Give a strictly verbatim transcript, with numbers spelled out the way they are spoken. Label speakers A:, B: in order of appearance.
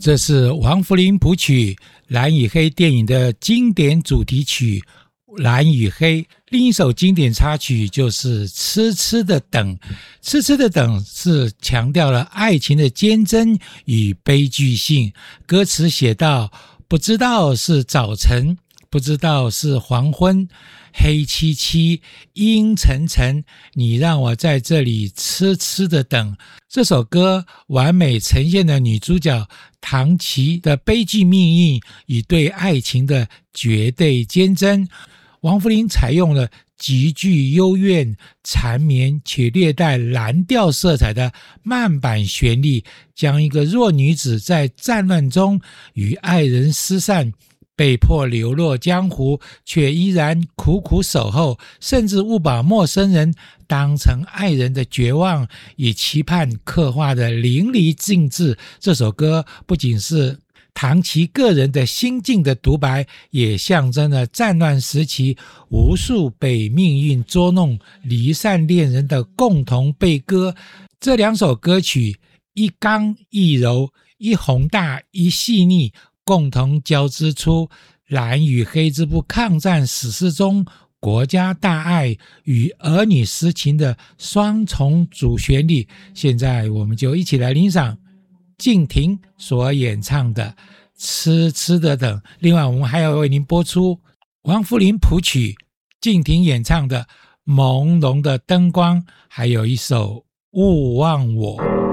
A: 这是王福林谱曲蓝与黑电影的经典主题曲蓝与黑。另一首经典插曲就是痴痴的等。痴痴的等是强调了爱情的坚贞与悲剧性。歌词写道，不知道是早晨，不知道是黄昏，黑漆漆，阴沉沉，你让我在这里痴痴的等。这首歌完美呈现了女主角唐琪的悲剧命运与对爱情的绝对坚贞。王福林采用了极具幽怨、缠绵且略带蓝调色彩的慢板旋律，将一个弱女子在战乱中与爱人失散，被迫流落江湖，却依然苦苦守候，甚至误把陌生人当成爱人的绝望与期盼刻画的淋漓尽致。这首歌不仅是唐琪个人的心境的独白，也象征了战乱时期无数被命运捉弄离散恋人的共同悲歌。这两首歌曲一刚一柔，一宏大一细腻，共同交织出蓝与黑这部抗战史诗中国家大爱与儿女私情的双重主旋律。现在我们就一起来欣赏静婷所演唱的痴痴的等。另外我们还要为您播出王福林谱曲静婷演唱的朦胧的灯光，还有一首勿忘我。